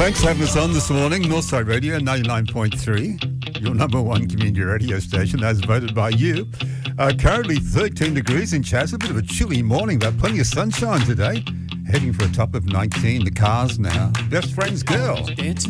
Thanks for having us on this morning. Northside Radio 99.3, your number one community radio station as voted by you. Currently 13 degrees in Chas, a bit of a chilly morning, but plenty of sunshine today. Heading for a top of 19, the cars now. Best Friend's Girl. Dancing